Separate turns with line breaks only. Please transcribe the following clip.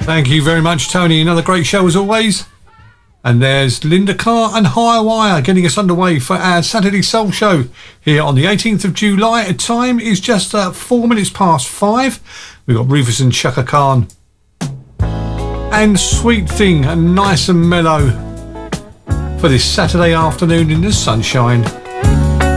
Thank you very much, Tony. Another great show as always. And there's Linda Carr and Higher Wire getting us underway for our Saturday Soul Show here on the 18th of July. Time is just 4 minutes past 5. We've got Rufus and Chaka Khan. And Sweet Thing, and nice and mellow for this Saturday afternoon in the sunshine.